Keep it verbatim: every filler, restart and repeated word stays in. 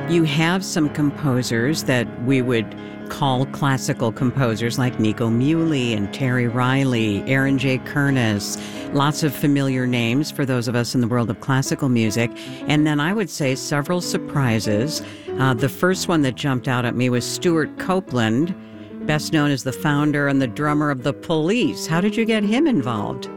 You have some composers that we would call classical composers like Nico Muhly and Terry Riley, Aaron J. Kernis, lots of familiar names for those of us in the world of classical music. And then I would say several surprises. Uh, the first one that jumped out at me was Stuart Copeland, best known as the founder and the drummer of The Police. How did you get him involved?